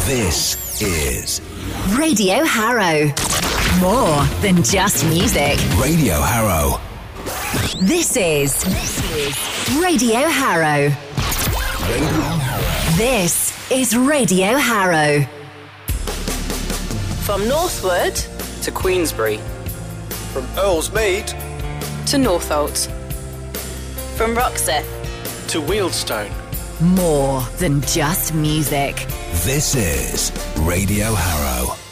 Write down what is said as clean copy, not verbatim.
This is Radio Harrow. More than just music. Radio Harrow. This is Radio Harrow. This is Radio Harrow. From Northwood to Queensbury. From Earl's Mead to Northolt. From Roxeth to Wealdstone. More than just music. This is Radio Harrow.